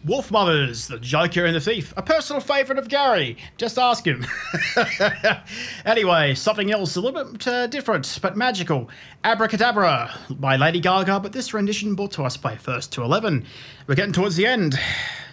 Wolf Mothers, The Joker and the Thief, a personal favourite of Gary. Just ask him. Anyway, something else a little bit different, but magical. Abracadabra by Lady Gaga, but this rendition brought to us by First to 11. We're getting towards the end.